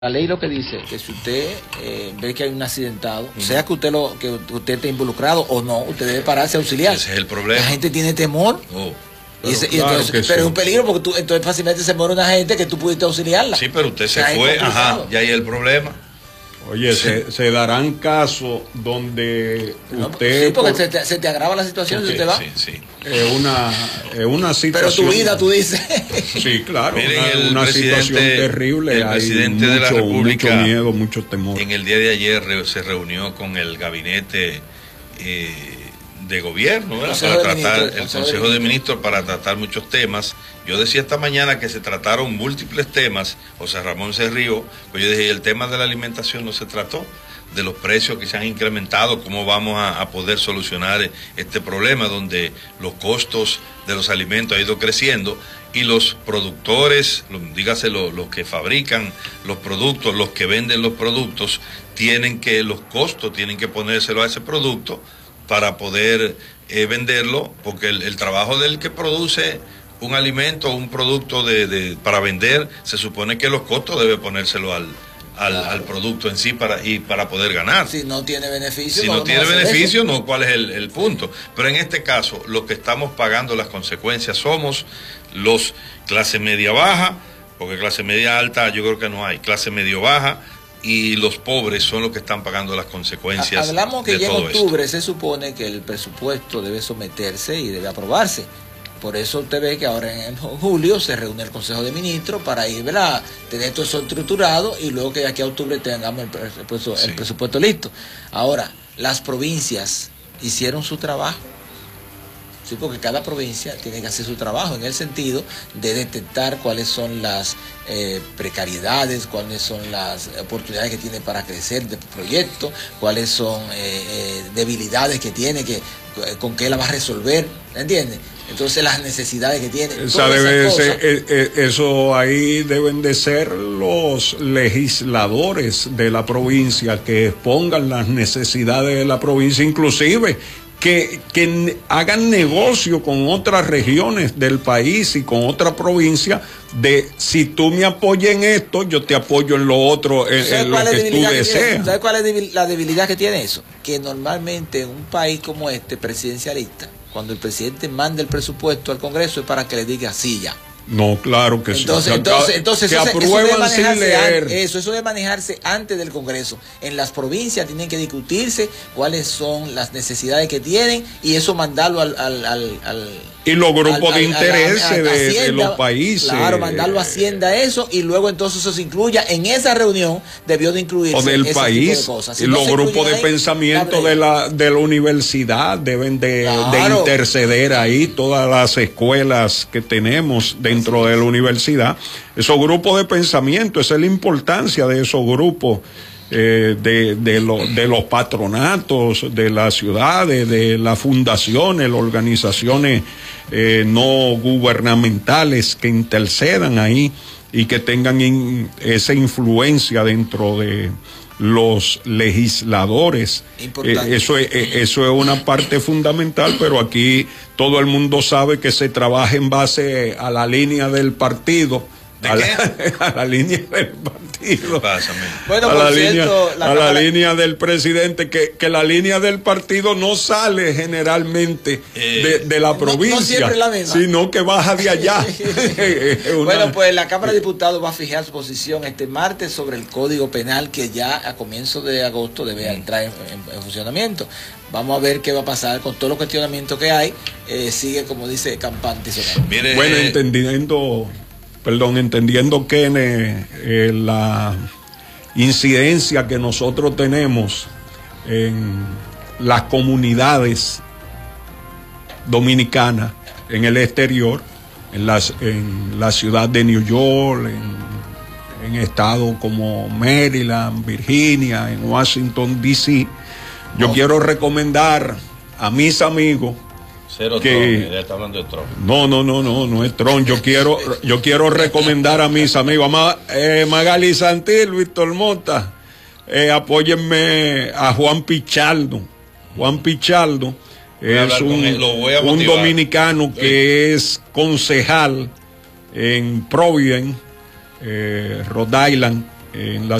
La ley lo que dice que si usted ve que hay un accidentado, sea que usted esté involucrado o no, usted debe pararse a auxiliar. Ese es el problema. La gente tiene temor. Entonces, pero es un peligro porque entonces fácilmente se muere una gente que tú pudiste auxiliarla. Sí, pero usted se fue, y ahí el problema. Oye, se darán casos donde usted... Sí, porque se te agrava la situación si usted va. Sí. Es una situación... Pero tu vida, tú dices. Sí, claro, miren, una situación terrible. El presidente de la República, mucho miedo, mucho temor. En el día de ayer se reunió con el gabinete de gobierno, el Consejo de Ministros, para tratar muchos temas. Yo decía esta mañana que se trataron múltiples temas. José Ramón se rió, pues yo dije, el tema de la alimentación no se trató, de los precios que se han incrementado, cómo vamos a poder solucionar este problema donde los costos de los alimentos han ido creciendo y los productores, dígase los que fabrican los productos, los que venden los productos, los costos tienen que ponérselo a ese producto para poder venderlo, porque el trabajo del que produce un alimento o un producto para vender, se supone que los costos debe ponérselo al producto en sí para poder ganar. Si no tiene beneficio. Si no tiene beneficio, no, ¿cuál es el punto? Pero en este caso, lo que estamos pagando las consecuencias somos los clase media baja, porque clase media alta yo creo que no hay, clase medio baja, y los pobres son los que están pagando las consecuencias. Hablamos que de ya en todo octubre esto. Se supone que el presupuesto debe someterse y debe aprobarse. Por eso usted ve que ahora en julio se reúne el Consejo de Ministros para ir, ¿verdad?, tener todo eso estructurado y luego que de aquí a octubre tengamos el presupuesto listo. Ahora, las provincias hicieron su trabajo. Sí, porque cada provincia tiene que hacer su trabajo en el sentido de detectar cuáles son las precariedades, cuáles son las oportunidades que tiene para crecer de proyecto, cuáles son debilidades que tiene, con qué la va a resolver, ¿entiendes? Entonces las necesidades que tiene. Eso ahí deben de ser los legisladores de la provincia que expongan las necesidades de la provincia, inclusive que hagan negocio con otras regiones del país y con otra provincia, de si tú me apoyas en esto, yo te apoyo en lo otro, en lo que tú deseas. ¿Sabes cuál es la debilidad que tiene eso? Que normalmente en un país como este, presidencialista, cuando el presidente manda el presupuesto al Congreso es para que le diga sí ya. No, claro que sí. Entonces que aprueban sin leer. Eso debe manejarse antes del Congreso. En las provincias tienen que discutirse cuáles son las necesidades que tienen y eso mandarlo y los grupos de interés de los países. Claro, mandarlo a Hacienda eso y luego entonces eso se incluya en esa reunión, debió de incluirse o del ese país tipo de cosas. Si y los grupos de pensamiento de la universidad deben de interceder ahí, todas las escuelas que tenemos dentro de la universidad, esos grupos de pensamiento, esa es la importancia de esos grupos. De los patronatos, de las ciudades, de las fundaciones, las organizaciones no gubernamentales que intercedan ahí y que tengan esa influencia dentro de los legisladores. Eso es una parte fundamental, pero aquí todo el mundo sabe que se trabaja en base a la línea del partido. A la línea del partido. Bueno, a la línea del presidente, que la línea del partido no sale generalmente de la provincia, no siempre la misma, sino que baja de allá. Bueno, pues la Cámara de Diputados va a fijar su posición este martes sobre el Código Penal que ya a comienzos de agosto debe entrar en funcionamiento. Vamos a ver qué va a pasar con todos los cuestionamientos que hay. Sigue, como dice, campante. Bueno, entendiendo que la incidencia que nosotros tenemos en las comunidades dominicanas en el exterior, en la ciudad de New York, en estados como Maryland, Virginia, en Washington, D.C., yo quiero recomendar a mis amigos que está hablando de Trump. No es Trump. Yo quiero recomendar a mis amigos, Magali Santil, Víctor Mota, apóyenme a Juan Pichardo. Juan Pichardo es un dominicano que es concejal en Providence, Rhode Island, en la